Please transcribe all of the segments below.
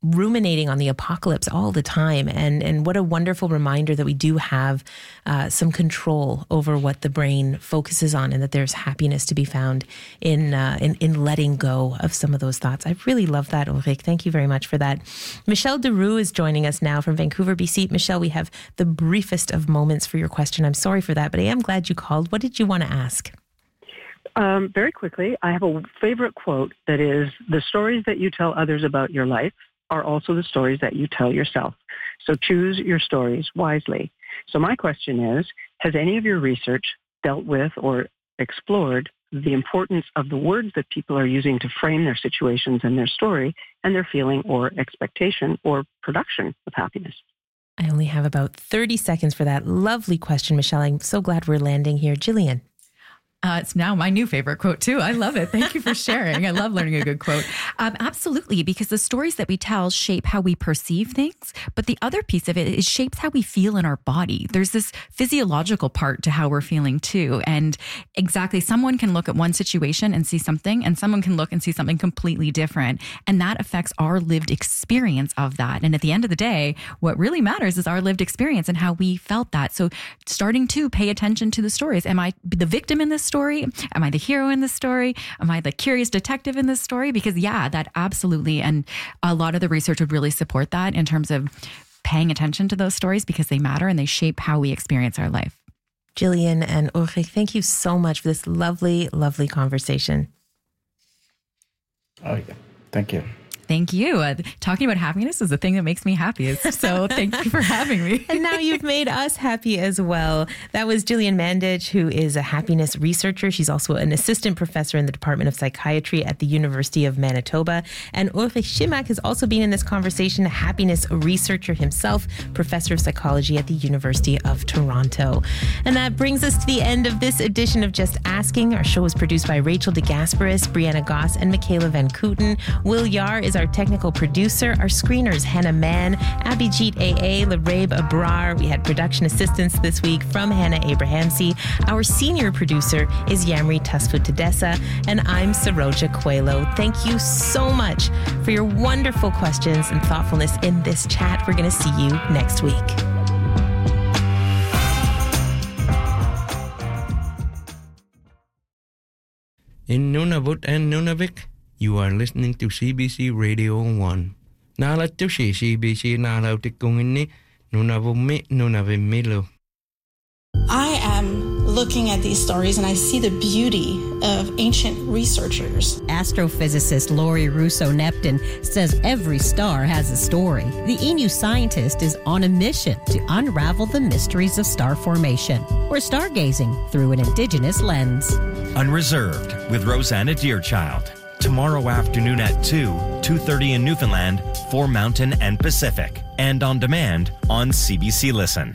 ruminating on the apocalypse all the time. And what a wonderful reminder that we do have some control over what the brain focuses on, and that there's happiness to be found in letting go of some of those thoughts. I really love that, Ulrich. Thank you very much for that. Michelle Deroux is joining us now from Vancouver, BC. Michelle, we have the briefest of moments for your question. I'm sorry for that, but I am glad you called. What did you want to ask? Very quickly, I have a favorite quote that is, the stories that you tell others about your life are also the stories that you tell yourself. So choose your stories wisely. So my question is, has any of your research dealt with or explored the importance of the words that people are using to frame their situations and their story and their feeling or expectation or production of happiness? I only have about 30 seconds for that lovely question, Michelle. I'm so glad we're landing here. Jillian. It's now my new favorite quote, too. I love it. Thank you for sharing. I love learning a good quote. Absolutely, because the stories that we tell shape how we perceive things. But the other piece of it is shapes how we feel in our body. There's this physiological part to how we're feeling, too. And exactly, someone can look at one situation and see something, and someone can look and see something completely different. And that affects our lived experience of that. And at the end of the day, what really matters is our lived experience and how we felt that. So starting to pay attention to the stories. Am I the victim in this story? Am I the hero in this story? Am I the curious detective in this story? Because that absolutely. And a lot of the research would really support that in terms of paying attention to those stories, because they matter and they shape how we experience our life. Jillian and Ulrich, thank you so much for this lovely, lovely conversation. Oh, yeah. Thank you. Thank you. Talking about happiness is the thing that makes me happiest. So thank you for having me. And now you've made us happy as well. That was Jillian Mandich, who is a happiness researcher. She's also an assistant professor in the Department of Psychiatry at the University of Manitoba. And Ulrich Schimak has also been in this conversation, a happiness researcher himself, professor of psychology at the University of Toronto. And that brings us to the end of this edition of Just Asking. Our show was produced by Rachel DeGasperis, Brianna Goss, and Michaela Van Kooten. Will Yar is our technical producer. Our screeners, Hannah Mann, Abhijit A.A., Larabe Abrar. We had production assistance this week from Hannah Abrahamsi. Our senior producer is Yamri Tusfut Tadessa, and I'm Saroja Coelho. Thank you so much for your wonderful questions and thoughtfulness in this chat. We're going to see you next week. In Nunavut and Nunavik, you are listening to CBC Radio 1. Nalat to CBC nalaw tikungin ni Nunavumi Nunavimilo. I am looking at these stories and I see the beauty of ancient researchers. Astrophysicist Laurie Russo-Neptune says every star has a story. The Innu scientist is on a mission to unravel the mysteries of star formation. We're stargazing through an Indigenous lens. Unreserved with Rosanna Deerchild. Tomorrow afternoon at 2:30 in Newfoundland for Mountain and Pacific. And on demand on CBC Listen.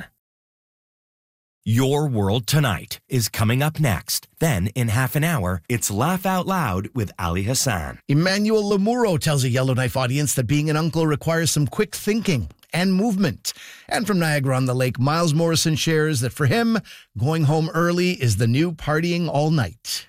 Your World Tonight is coming up next. Then, in half an hour, it's Laugh Out Loud with Ali Hassan. Emmanuel Lemuro tells a Yellowknife audience that being an uncle requires some quick thinking and movement. And from Niagara-on-the-Lake, Miles Morrison shares that for him, going home early is the new partying all night.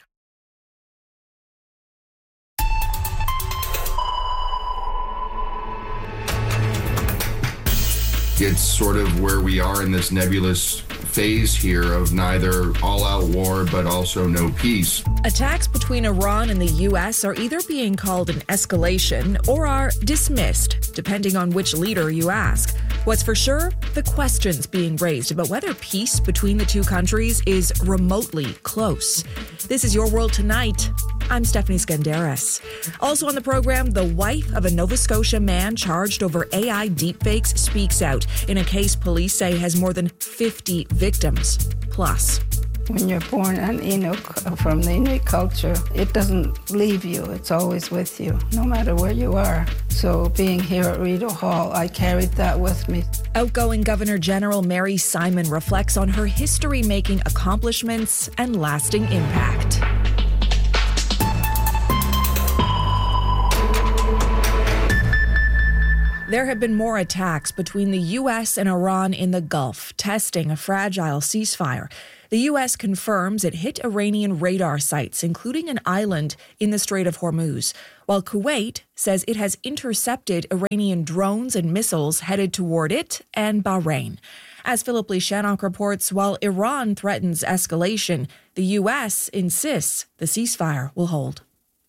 It's sort of where we are in this nebulous phase here of neither all-out war but also no peace. Attacks between Iran and the U.S. are either being called an escalation or are dismissed, depending on which leader you ask. What's for sure, the questions being raised about whether peace between the two countries is remotely close. This is Your World Tonight. I'm Stephanie Skandaris. Also on the program, the wife of a Nova Scotia man charged over AI deepfakes speaks out in a case police say has more than 50 victims. Plus, when you're born an Inuk from the Inuit culture, it doesn't leave you. It's always with you, no matter where you are. So being here at Rideau Hall, I carried that with me. Outgoing Governor General Mary Simon reflects on her history-making accomplishments and lasting impact. There have been more attacks between the U.S. and Iran in the Gulf, testing a fragile ceasefire. The U.S. confirms it hit Iranian radar sites, including an island in the Strait of Hormuz, while Kuwait says it has intercepted Iranian drones and missiles headed toward it and Bahrain. As Philip Lishanok reports, while Iran threatens escalation, the U.S. insists the ceasefire will hold.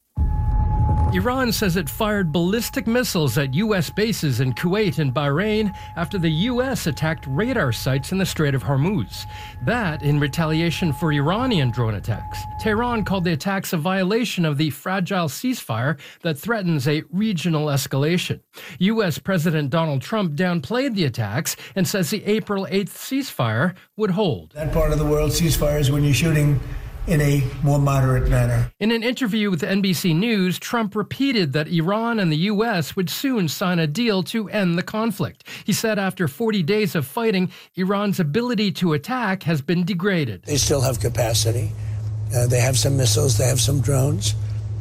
Iran says it fired ballistic missiles at U.S. bases in Kuwait and Bahrain after the U.S. attacked radar sites in the Strait of Hormuz. That in retaliation for Iranian drone attacks. Tehran called the attacks a violation of the fragile ceasefire that threatens a regional escalation. U.S. President Donald Trump downplayed the attacks and says the April 8th ceasefire would hold. That part of the world, ceasefire, is when you're shooting in a more moderate manner. In an interview with NBC News, Trump repeated that Iran and the U.S. would soon sign a deal to end the conflict. He said after 40 days of fighting, Iran's ability to attack has been degraded. They still have capacity. They have some missiles. They have some drones.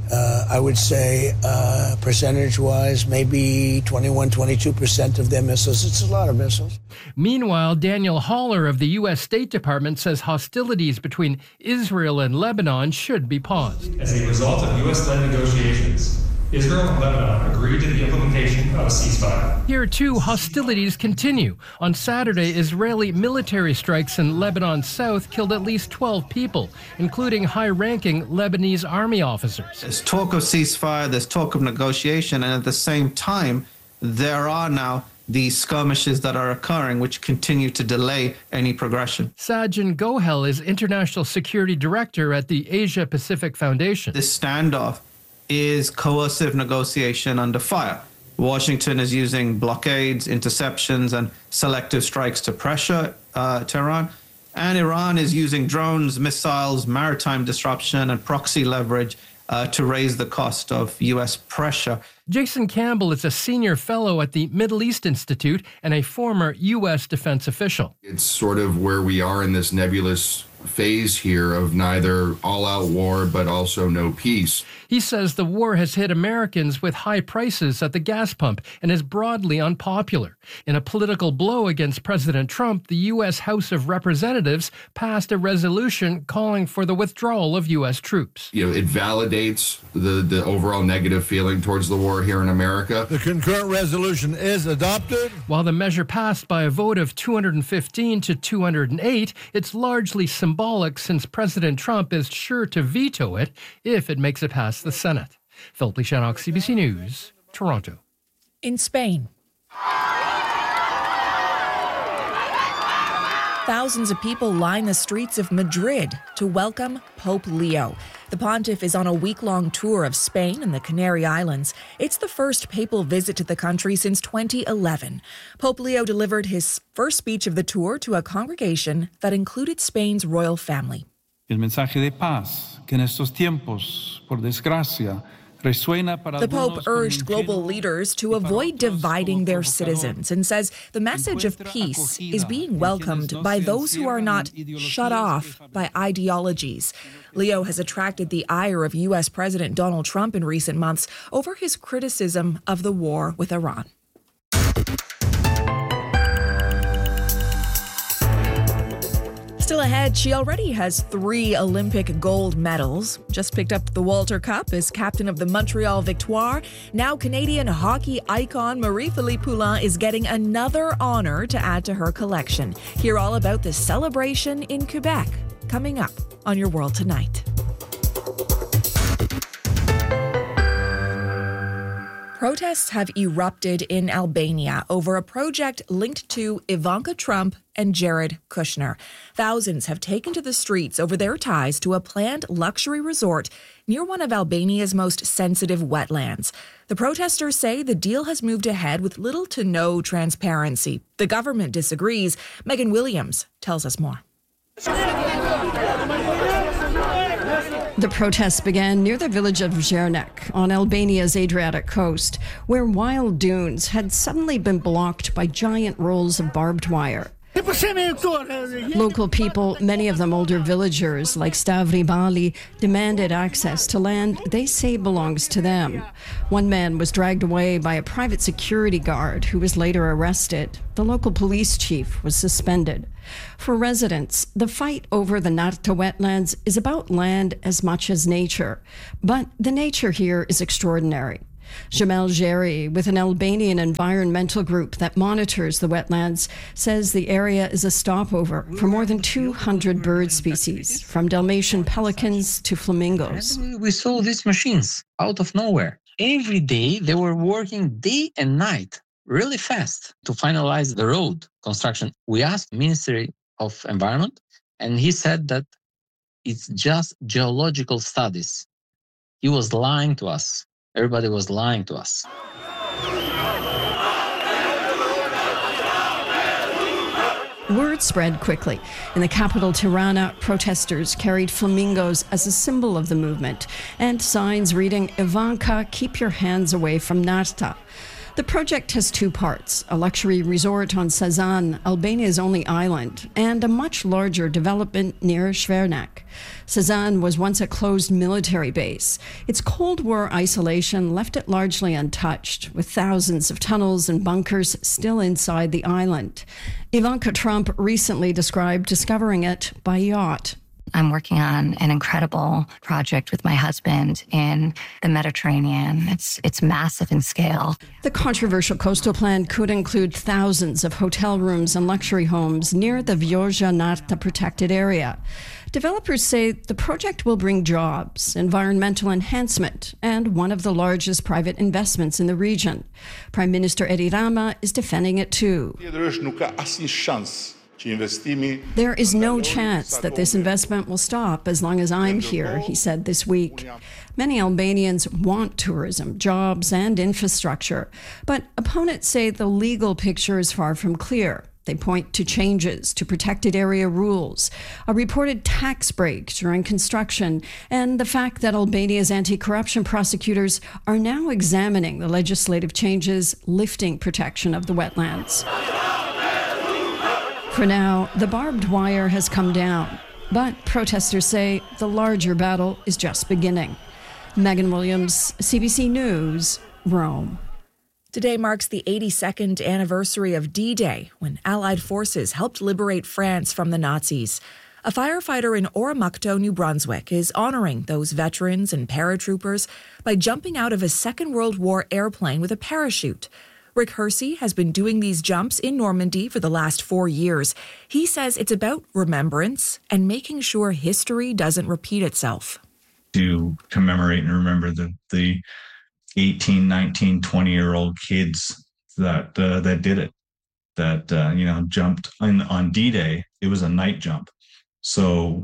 I would say percentage-wise, maybe 21, 22% of their missiles. It's a lot of missiles. Meanwhile, Daniel Haller of the U.S. State Department says hostilities between Israel and Lebanon should be paused. As a result of U.S.-led negotiations, Israel and Lebanon agreed to the implementation of a ceasefire. Here, too, hostilities continue. On Saturday, Israeli military strikes in Lebanon's south killed at least 12 people, including high-ranking Lebanese army officers. There's talk of ceasefire, there's talk of negotiation, and at the same time, there are now these skirmishes that are occurring, which continue to delay any progression. Sajjan Gohel is International Security Director at the Asia Pacific Foundation. This standoff is coercive negotiation under fire. Washington is using blockades, interceptions, and selective strikes to pressure Tehran. And Iran is using drones, missiles, maritime disruption, and proxy leverage to raise the cost of U.S. pressure. Jason Campbell is a senior fellow at the Middle East Institute and a former U.S. defense official. It's sort of where we are in this nebulous phase here of neither all-out war but also no peace. He says the war has hit Americans with high prices at the gas pump and is broadly unpopular. In a political blow against President Trump, the U.S. House of Representatives passed a resolution calling for the withdrawal of U.S. troops. It validates the overall negative feeling towards the war here in America. The concurrent resolution is adopted. While the measure passed by a vote of 215 to 208, it's largely symbolic since President Trump is sure to veto it if it makes it past the Senate. Philip Lishanok, CBC News, Toronto. In Spain, thousands of people line the streets of Madrid to welcome Pope Leo. The pontiff is on a week-long tour of Spain and the Canary Islands. It's the first papal visit to the country since 2011. Pope Leo delivered his first speech of the tour to a congregation that included Spain's royal family. El mensaje de paz que en estos tiempos, por desgracia, the Pope urged global leaders to avoid dividing their citizens and says the message of peace is being welcomed by those who are not shut off by ideologies. Leo has attracted the ire of U.S. President Donald Trump in recent months over his criticism of the war with Iran. Still ahead, she already has 3 Olympic gold medals. Just picked up the Walter Cup as captain of the Montreal Victoire. Now Canadian hockey icon Marie-Philippe Poulin is getting another honor to add to her collection. Hear all about the celebration in Quebec coming up on Your World Tonight. Protests have erupted in Albania over a project linked to Ivanka Trump and Jared Kushner. Thousands have taken to the streets over their ties to a planned luxury resort near one of Albania's most sensitive wetlands. The protesters say the deal has moved ahead with little to no transparency. The government disagrees. Megan Williams tells us more. The protests began near the village of Zernek on Albania's Adriatic coast, where wild dunes had suddenly been blocked by giant rolls of barbed wire. Local people, many of them older villagers like Stavri Bali, demanded access to land they say belongs to them. One man was dragged away by a private security guard who was later arrested. The local police chief was suspended. For residents, the fight over the Narta wetlands is about land as much as nature. But the nature here is extraordinary. Jamel Geri, with an Albanian environmental group that monitors the wetlands, says the area is a stopover for more than 200 bird species, from Dalmatian pelicans to flamingos. We saw these machines out of nowhere. Every day they were working day and night, really fast, to finalize the road construction. We asked Ministry of Environment, and he said that it's just geological studies. He was lying to us. Everybody was lying to us. Word spread quickly. In the capital, Tirana, protesters carried flamingos as a symbol of the movement and signs reading, "Ivanka, keep your hands away from Narta." The project has two parts, a luxury resort on Sazan, Albania's only island, and a much larger development near Shvernak. Sazan was once a closed military base. Its Cold War isolation left it largely untouched, with thousands of tunnels and bunkers still inside the island. Ivanka Trump recently described discovering it by yacht. I'm working on an incredible project with my husband in the Mediterranean. It's massive in scale. The controversial coastal plan could include thousands of hotel rooms and luxury homes near the Vjosa Narta protected area. Developers say the project will bring jobs, environmental enhancement, and one of the largest private investments in the region. Prime Minister Edi Rama is defending it too. There is no chance that this investment will stop as long as I'm here, he said this week. Many Albanians want tourism, jobs, and infrastructure, but opponents say the legal picture is far from clear. They point to changes to protected area rules, a reported tax break during construction, and the fact that Albania's anti-corruption prosecutors are now examining the legislative changes lifting protection of the wetlands. For now, the barbed wire has come down, but protesters say the larger battle is just beginning. Megan Williams, CBC News, Rome. Today marks the 82nd anniversary of D-Day, when Allied forces helped liberate France from the Nazis. A firefighter in Oromocto, New Brunswick, is honoring those veterans and paratroopers by jumping out of a Second World War airplane with a parachute. Rick Hersey has been doing these jumps in Normandy for the last 4 years. He says it's about remembrance and making sure history doesn't repeat itself. To commemorate and remember the 18, 19, 20-year-old kids that did it, that jumped on D-Day. It was a night jump. So,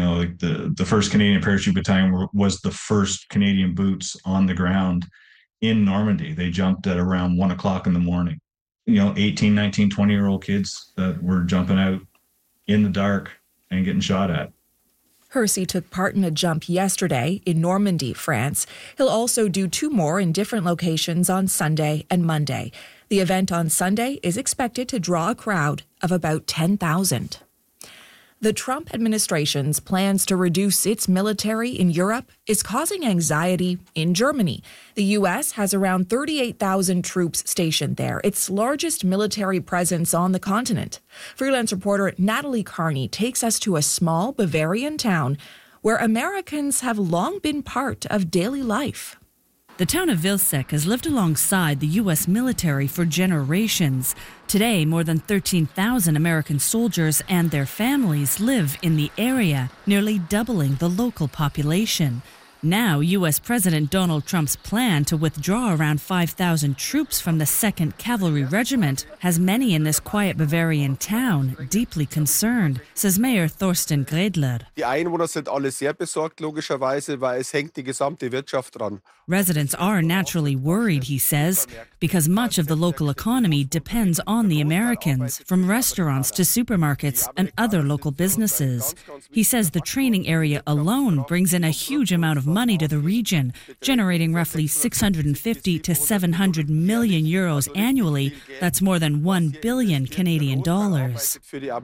the 1st Canadian Parachute Battalion was the first Canadian boots on the ground in Normandy. They jumped at around 1 o'clock in the morning. 18, 19, 20-year-old kids that were jumping out in the dark and getting shot at. Hersey took part in a jump yesterday in Normandy, France. He'll also do 2 more in different locations on Sunday and Monday. The event on Sunday is expected to draw a crowd of about 10,000. The Trump administration's plans to reduce its military in Europe is causing anxiety in Germany. The U.S. has around 38,000 troops stationed there, its largest military presence on the continent. Freelance reporter Natalie Carney takes us to a small Bavarian town where Americans have long been part of daily life. The town of Vilsek has lived alongside the U.S. military for generations. Today, more than 13,000 American soldiers and their families live in the area, nearly doubling the local population. Now, U.S. President Donald Trump's plan to withdraw around 5,000 troops from the 2nd Cavalry Regiment has many in this quiet Bavarian town deeply concerned, says Mayor Thorsten Gredler. Die Einwohner sind alle sehr besorgt, logischerweise, weil es hängt die gesamte Wirtschaft dran. Residents are naturally worried, he says, because much of the local economy depends on the Americans, from restaurants to supermarkets and other local businesses. He says the training area alone brings in a huge amount of money to the region, generating roughly 650 to 700 million euros annually. That's more than 1 billion Canadian dollars.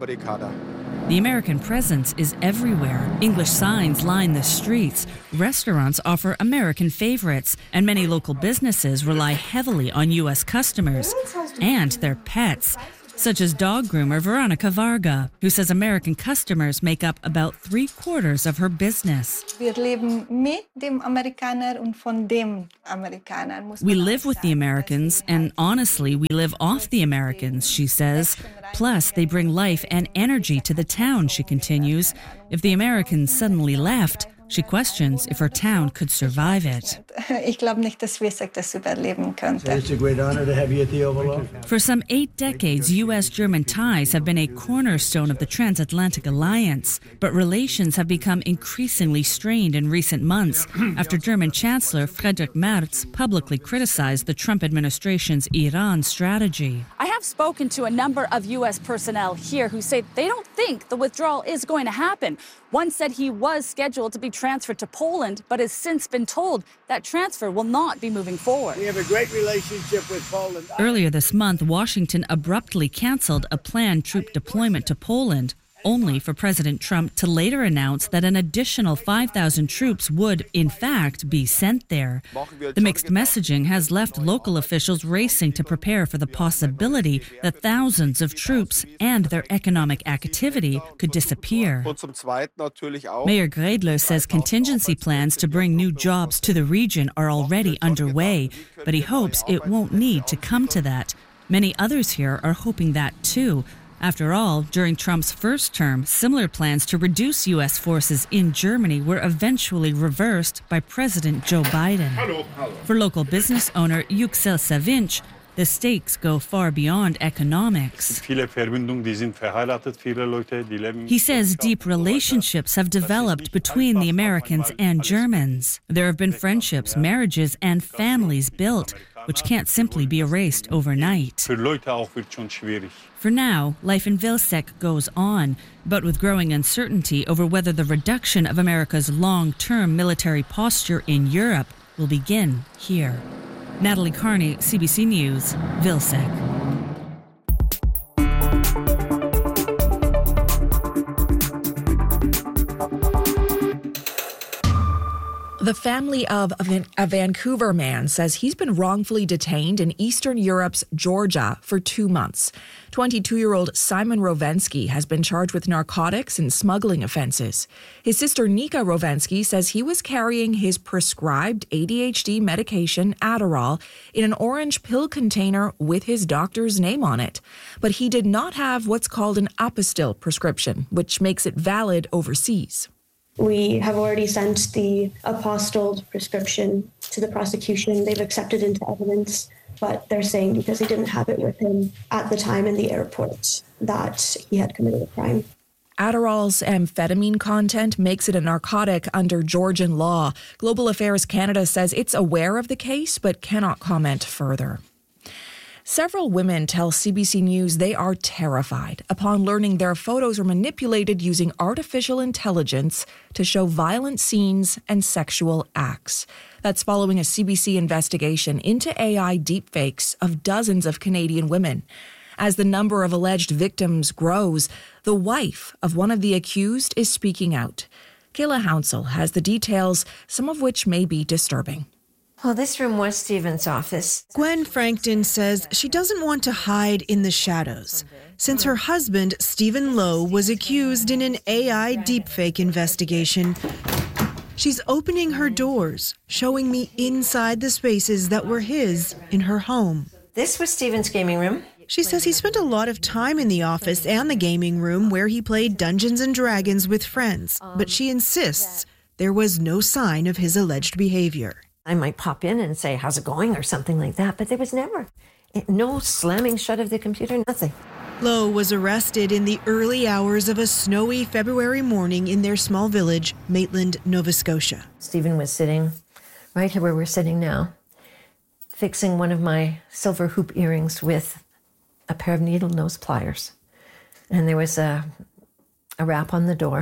The American presence is everywhere. English signs line the streets. Restaurants offer American favorites, and many local businesses rely heavily on U.S. customers and their pets, such as dog groomer Veronica Varga, who says American customers make up about 3/4 of her business. Wir leben mit dem Amerikaner und von dem Amerikaner. We live with the Americans, and honestly, we live off the Americans, she says. Plus, they bring life and energy to the town, she continues. If the Americans suddenly left, she questions if her town could survive it. Ich glaube nicht, dass Wieseck das überleben könnte. It's a great honor to have you at the Oval Office. For some 8 decades, U.S.-German ties have been a cornerstone of the transatlantic alliance, but relations have become increasingly strained in recent months after German Chancellor Friedrich Merz publicly criticized the Trump administration's Iran strategy. I have spoken to a number of U.S. personnel here who say they don't think the withdrawal is going to happen. One said he was scheduled to be transferred to Poland, but has since been told that transfer will not be moving forward. We have a great relationship with Poland. Earlier this month, Washington abruptly canceled a planned troop deployment to Poland, only for President Trump to later announce that an additional 5,000 troops would, in fact, be sent there. The mixed messaging has left local officials racing to prepare for the possibility that thousands of troops and their economic activity could disappear. Mayor Gredler says contingency plans to bring new jobs to the region are already underway, but he hopes it won't need to come to that. Many others here are hoping that too. After all, during Trump's first term, similar plans to reduce U.S. forces in Germany were eventually reversed by President Joe Biden. For local business owner Yüksel Sevinç, the stakes go far beyond economics. He says deep relationships have developed between the Americans and Germans. There have been friendships, marriages, and families built, which can't simply be erased overnight. For now, life in Vilseck goes on, but with growing uncertainty over whether the reduction of America's long-term military posture in Europe will begin here. Natalie Carney, CBC News, Vilseck. The family of a Vancouver man says he's been wrongfully detained in Eastern Europe's Georgia for 2 months. 22-year-old Simon Rovensky has been charged with narcotics and smuggling offenses. His sister Nika Rovensky says he was carrying his prescribed ADHD medication, Adderall, in an orange pill container with his doctor's name on it. But he did not have what's called an apostille prescription, which makes it valid overseas. We have already sent the apostilled prescription to the prosecution. They've accepted into evidence, but they're saying because he didn't have it with him at the time in the airport that he had committed a crime. Adderall's amphetamine content makes it a narcotic under Georgian law. Global Affairs Canada says it's aware of the case but cannot comment further. Several women tell CBC News they are terrified upon learning their photos were manipulated using artificial intelligence to show violent scenes and sexual acts. That's following a CBC investigation into AI deepfakes of dozens of Canadian women. As the number of alleged victims grows, the wife of one of the accused is speaking out. Kayla Hounsell has the details, some of which may be disturbing. Well, this room was Stephen's office. Gwen Frankton says she doesn't want to hide in the shadows, since her husband, Stephen Lowe, was accused in an AI deepfake investigation. She's opening her doors, showing me inside the spaces that were his in her home. This was Stephen's gaming room. She says he spent a lot of time in the office and the gaming room where he played Dungeons and Dragons with friends, but she insists there was no sign of his alleged behavior. I might pop in and say, how's it going, or something like that, but there was never. No slamming shut of the computer, nothing. Lowe was arrested in the early hours of a snowy February morning in their small village, Maitland, Nova Scotia. Stephen was sitting right here where we're sitting now, fixing one of my silver hoop earrings with a pair of needle nose pliers. And there was a rap on the door.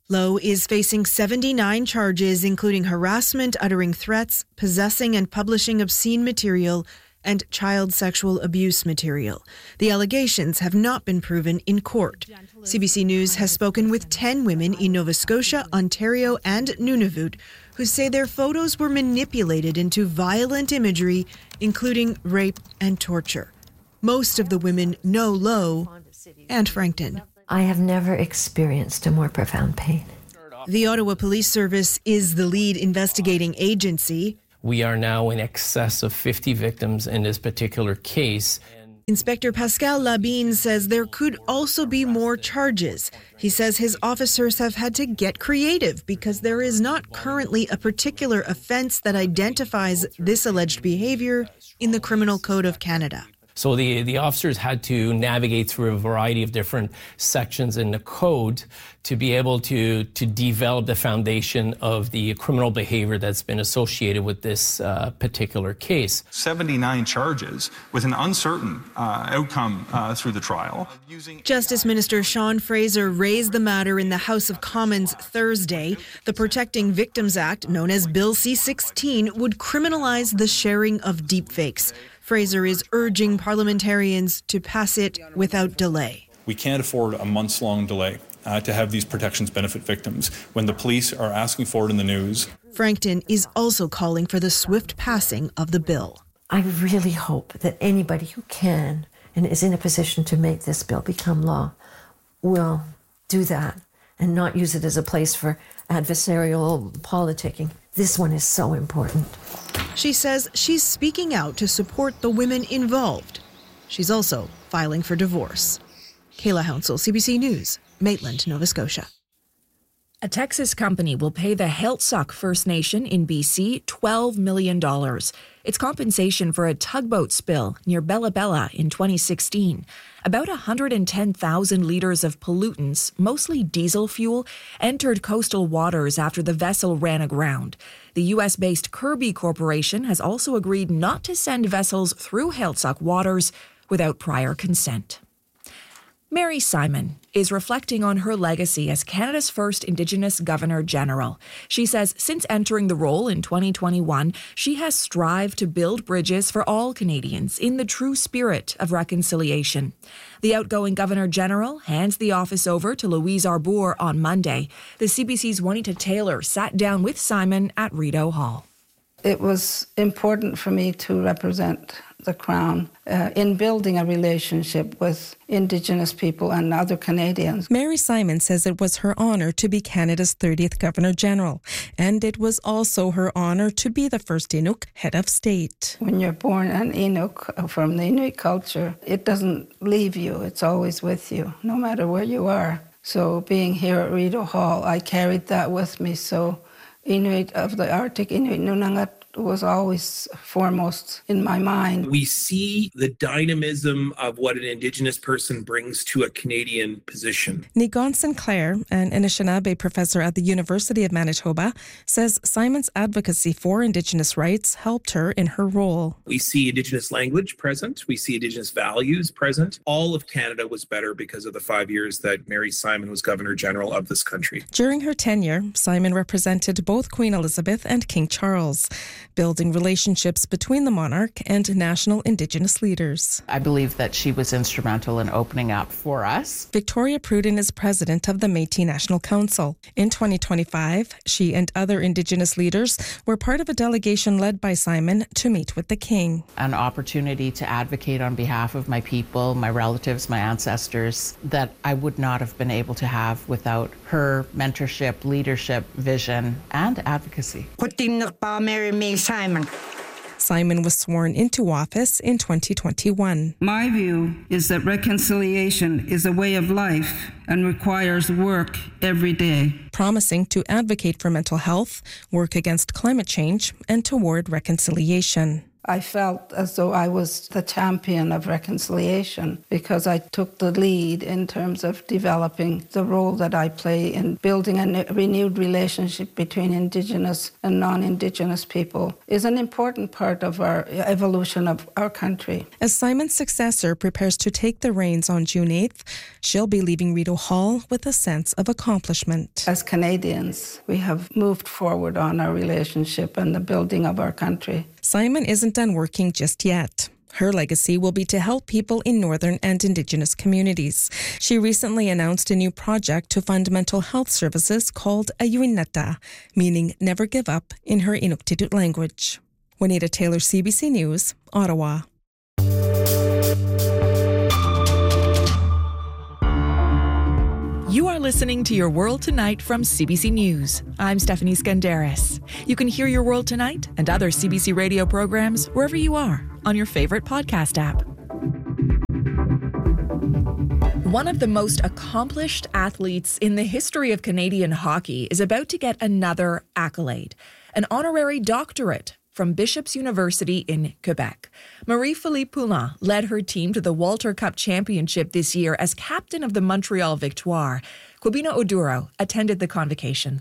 Lowe is facing 79 charges, including harassment, uttering threats, possessing and publishing obscene material, and child sexual abuse material. The allegations have not been proven in court. CBC News has spoken with 10 women in Nova Scotia, Ontario, and Nunavut who say their photos were manipulated into violent imagery, including rape and torture. Most of the women know Lowe and Frankton. I have never experienced a more profound pain. The Ottawa Police Service is the lead investigating agency. We are now in excess of 50 victims in this particular case. Inspector Pascal Labine says there could also be more charges. He says his officers have had to get creative because there is not currently a particular offense that identifies this alleged behavior in the Criminal Code of Canada. So the officers had to navigate through a variety of different sections in the code to be able to develop the foundation of the criminal behavior that's been associated with this particular case. 79 charges with an uncertain outcome through the trial. Justice Minister Sean Fraser raised the matter in the House of Commons Thursday. The Protecting Victims Act, known as Bill C-16, would criminalize the sharing of deepfakes. Fraser is urging parliamentarians to pass it without delay. We can't afford a months-long delay to have these protections benefit victims when the police are asking for it in the news. Frankton is also calling for the swift passing of the bill. I really hope that anybody who can and is in a position to make this bill become law will do that and not use it as a place for adversarial politicking. This one is so important. She says she's speaking out to support the women involved. She's also filing for divorce. Kayla Hounsell, CBC News, Maitland, Nova Scotia. A Texas company will pay the Heiltsuk First Nation in BC $12 million. It's compensation for a tugboat spill near Bella Bella in 2016. About 110,000 liters of pollutants, mostly diesel fuel, entered coastal waters after the vessel ran aground. The U.S.-based Kirby Corporation has also agreed not to send vessels through Heiltsuk waters without prior consent. Mary Simon is reflecting on her legacy as Canada's first Indigenous Governor-General. She says since entering the role in 2021, she has strived to build bridges for all Canadians in the true spirit of reconciliation. The outgoing Governor-General hands the office over to Louise Arbour on Monday. The CBC's Juanita Taylor sat down with Simon at Rideau Hall. It was important for me to represent the Crown in building a relationship with Indigenous people and other Canadians. Mary Simon says it was her honour to be Canada's 30th Governor-General, and it was also her honour to be the first Inuk head of state. When you're born an Inuk from the Inuit culture, it doesn't leave you, it's always with you, no matter where you are. So being here at Rideau Hall, I carried that with me, so Inuit of the Arctic, Inuit Nunangat, was always foremost in my mind. We see the dynamism of what an Indigenous person brings to a Canadian position. Nigon Sinclair, an Anishinaabe professor at the University of Manitoba, says Simon's advocacy for Indigenous rights helped her in her role. We see Indigenous language present. We see Indigenous values present. All of Canada was better because of the 5 years that Mary Simon was Governor-General of this country. During her tenure, Simon represented both Queen Elizabeth and King Charles, building relationships between the monarch and national Indigenous leaders. I believe that she was instrumental in opening up for us. Victoria Pruden is president of the Métis National Council. In 2025, she and other Indigenous leaders were part of a delegation led by Simon to meet with the King. An opportunity to advocate on behalf of my people, my relatives, my ancestors, that I would not have been able to have without her mentorship, leadership, vision, and advocacy. Simon was sworn into office in 2021. My view is that reconciliation is a way of life and requires work every day. Promising to advocate for mental health, work against climate change, and toward reconciliation. I felt as though I was the champion of reconciliation because I took the lead in terms of developing the role that I play in building a renewed relationship between Indigenous and non-Indigenous people is an important part of our evolution of our country. As Simon's successor prepares to take the reins on June 8th, she'll be leaving Rideau Hall with a sense of accomplishment. As Canadians, we have moved forward on our relationship and the building of our country. Simon isn't done working just yet. Her legacy will be to help people in Northern and Indigenous communities. She recently announced a new project to fund mental health services called Ayuineta, meaning never give up in her Inuktitut language. Juanita Taylor, CBC News, Ottawa. You are listening to Your World Tonight from CBC News. I'm Stephanie Skandaris. You can hear Your World Tonight and other CBC radio programs wherever you are on your favorite podcast app. One of the most accomplished athletes in the history of Canadian hockey is about to get another accolade, an honorary doctorate from Bishop's University in Quebec. Marie-Philippe Poulin led her team to the Walter Cup Championship this year as captain of the Montreal Victoire. Kwabena Oduro attended the convocation.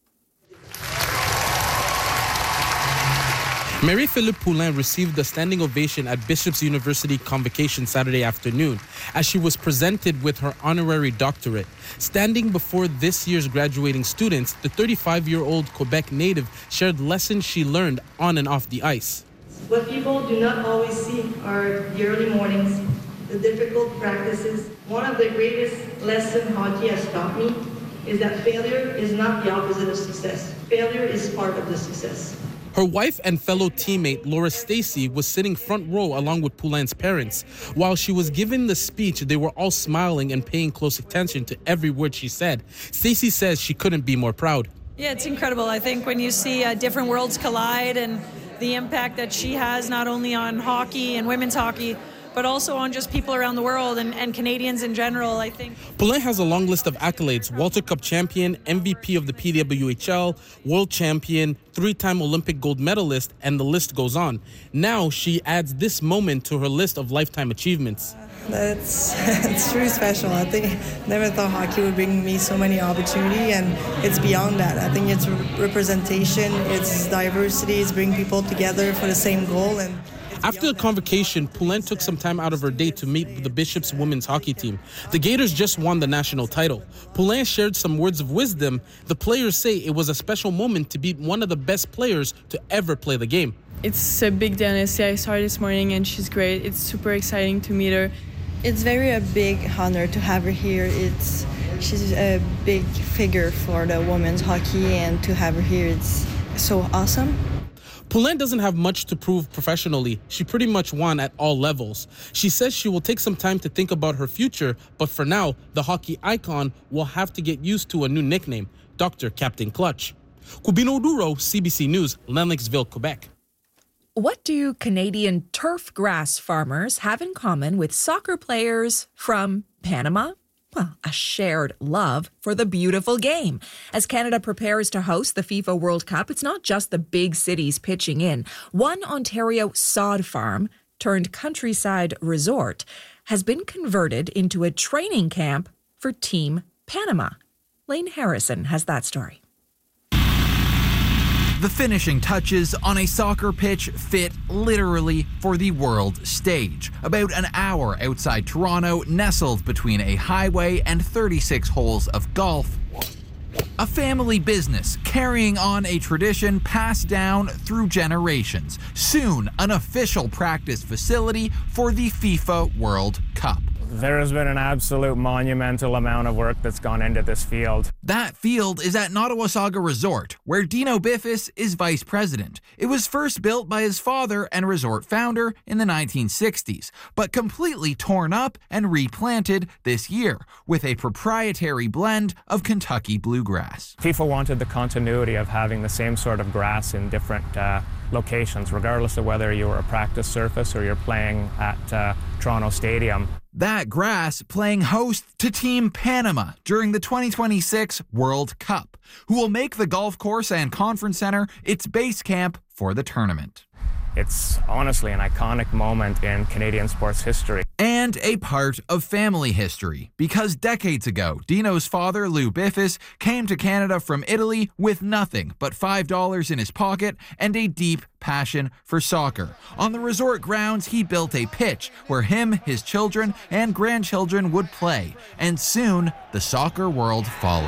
Marie-Philippe Poulin received a standing ovation at Bishop's University convocation Saturday afternoon as she was presented with her honorary doctorate. Standing before this year's graduating students, the 35-year-old Quebec native shared lessons she learned on and off the ice. What people do not always see are the early mornings, the difficult practices. One of the greatest lessons hockey has taught me is that failure is not the opposite of success. Failure is part of the success. Her wife and fellow teammate Laura Stacey was sitting front row along with Poulin's parents. While she was giving the speech, they were all smiling and paying close attention to every word she said. Stacey says she couldn't be more proud. Yeah, it's incredible. I think when you see different worlds collide and the impact that she has not only on hockey and women's hockey, but also on just people around the world and Canadians in general, I think. Poulin has a long list of accolades: Walter Cup champion, MVP of the PWHL, world champion, 3-time Olympic gold medalist, and the list goes on. Now she adds this moment to her list of lifetime achievements. It's truly special. I think never thought hockey would bring me so many opportunity, and it's beyond that. I think it's representation, it's diversity, it's bringing people together for the same goal. And after the convocation, Poulin took some time out of her day to meet with the Bishop's women's hockey team. The Gators just won the national title. Poulin shared some words of wisdom. The players say it was a special moment to beat one of the best players to ever play the game. It's a big deal. I saw her this morning and she's great. It's super exciting to meet her. It's a big honor to have her here. She's a big figure for the women's hockey, and to have her here, it's so awesome. Poulin doesn't have much to prove professionally. She pretty much won at all levels. She says she will take some time to think about her future, but for now, the hockey icon will have to get used to a new nickname, Dr. Captain Clutch. Kwabena Oduro, CBC News, Lennoxville, Quebec. What do Canadian turf grass farmers have in common with soccer players from Panama? Well, a shared love for the beautiful game. As Canada prepares to host the FIFA World Cup, it's not just the big cities pitching in. One Ontario sod farm turned countryside resort has been converted into a training camp for Team Panama. Lane Harrison has that story. The finishing touches on a soccer pitch fit literally for the world stage. About an hour outside Toronto, nestled between a highway and 36 holes of golf. A family business carrying on a tradition passed down through generations. Soon, an official practice facility for the FIFA World Cup. There has been an absolute monumental amount of work that's gone into this field. That field is at Nottawasaga Resort, where Dino Biffis is vice president. It was first built by his father and resort founder in the 1960s, but completely torn up and replanted this year with a proprietary blend of Kentucky bluegrass. FIFA wanted the continuity of having the same sort of grass in different locations, regardless of whether you were a practice surface or you're playing at Toronto Stadium. That grass playing host to Team Panama during the 2026 World Cup, who will make the golf course and conference center its base camp for the tournament. It's honestly an iconic moment in Canadian sports history. And a part of family history, because decades ago, Dino's father, Lou Biffis, came to Canada from Italy with nothing but $5 in his pocket and a deep passion for soccer. On the resort grounds, he built a pitch where him, his children, and grandchildren would play. And soon, the soccer world followed.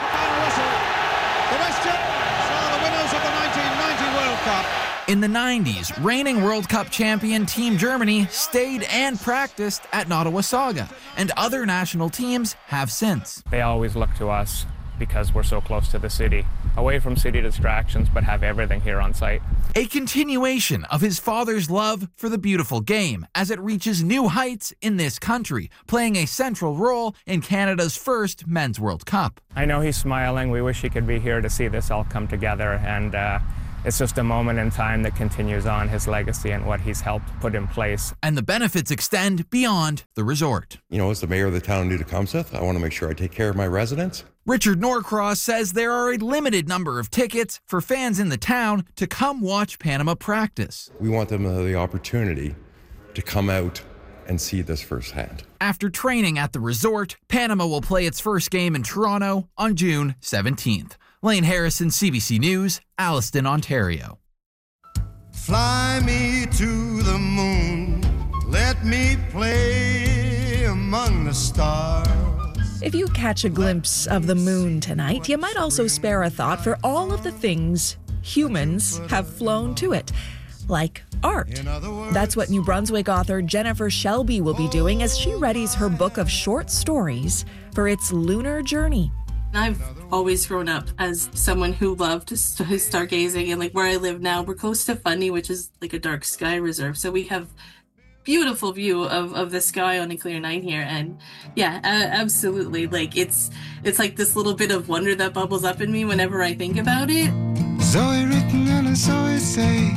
The West Germans are the winners of the 1990 World Cup. In the 90s, reigning World Cup champion Team Germany stayed and practiced at Nottawasaga, and other national teams have since. They always look to us because we're so close to the city, away from city distractions, but have everything here on site. A continuation of his father's love for the beautiful game as it reaches new heights in this country, playing a central role in Canada's first Men's World Cup. I know he's smiling. We wish he could be here to see this all come together, and it's just a moment in time that continues on his legacy and what he's helped put in place. And the benefits extend beyond the resort. You know, as the mayor of the town of New-Tecumseth, I want to make sure I take care of my residents. Richard Norcross says there are a limited number of tickets for fans in the town to come watch Panama practice. We want them to have the opportunity to come out and see this firsthand. After training at the resort, Panama will play its first game in Toronto on June 17th. Lane Harrison, CBC News, Alliston, Ontario. Fly me to the moon, let me play among the stars. If you catch a glimpse of the moon tonight, you might also spare a thought for all of the things humans have flown to it, like art. That's what New Brunswick author Jennifer Shelby will be doing as she readies her book of short stories for its lunar journey. I've always grown up as someone who loved stargazing, and like where I live now, we're close to Fundy, which is like a dark sky reserve. So we have beautiful view of the sky on a clear night here, and yeah, absolutely. Like it's like this little bit of wonder that bubbles up in me whenever I think about it. Zoe written and a Zoe say,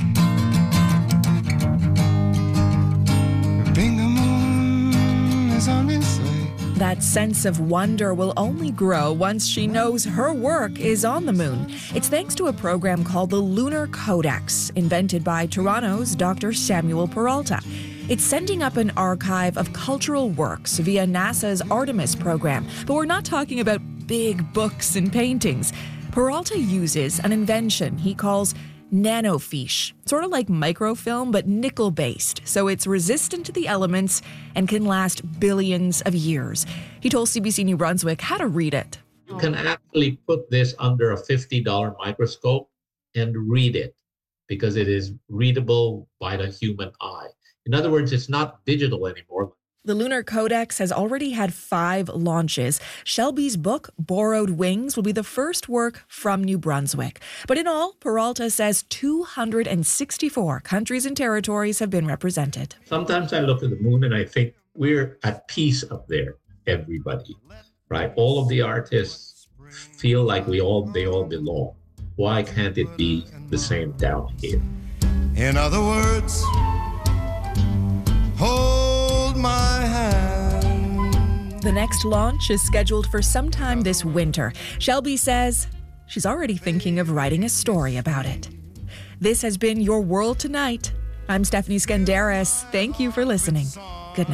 being the moon is on its way. That sense of wonder will only grow once she knows her work is on the moon. It's thanks to a program called the Lunar Codex, invented by Toronto's Dr. Samuel Peralta. It's sending up an archive of cultural works via NASA's Artemis program, but we're not talking about big books and paintings. Peralta uses an invention he calls nanofiche, sort of like microfilm, but nickel-based, so it's resistant to the elements and can last billions of years. He told CBC New Brunswick how to read it. You can actually put this under a $50 microscope and read it because it is readable by the human eye. In other words, it's not digital anymore. The Lunar Codex has already had 5 launches. Shelby's book, Borrowed Wings, will be the first work from New Brunswick. But in all, Peralta says 264 countries and territories have been represented. Sometimes I look at the moon and I think we're at peace up there, everybody, right? All of the artists feel like they all belong. Why can't it be the same down here? In other words, hold my hand. The next launch is scheduled for sometime this winter. Shelby says she's already thinking of writing a story about it. This has been Your World Tonight. I'm Stephanie Skandaris. Thank you for listening.